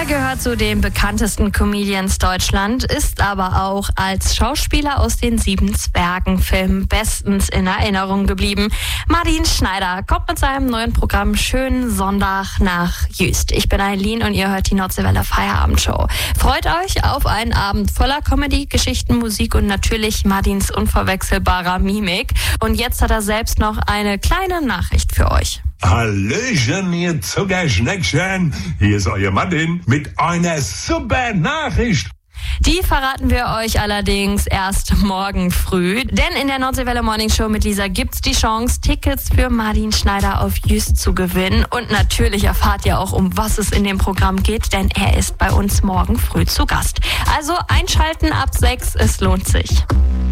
Er gehört zu den bekanntesten Comedians Deutschland, ist aber auch als Schauspieler aus den 7 Zwergen-Filmen bestens in Erinnerung geblieben. Martin Schneider kommt mit seinem neuen Programm Schönen Sonntag nach Jüst. Ich bin Eileen und ihr hört die Nordseewelle Feierabendshow. Freut euch auf einen Abend voller Comedy, Geschichten, Musik und natürlich Martins unverwechselbarer Mimik. Und jetzt hat er selbst noch eine kleine Nachricht für euch. Hallöchen, ihr Zuckerschneckchen. Hier ist euer Martin mit einer super Nachricht. Die verraten wir euch allerdings erst morgen früh, denn in der Nordseewelle Morning Show mit Lisa gibt's die Chance, Tickets für Martin Schneider auf Jüst zu gewinnen. Und natürlich erfahrt ihr auch, um was es in dem Programm geht, denn er ist bei uns morgen früh zu Gast. Also einschalten ab 6, es lohnt sich.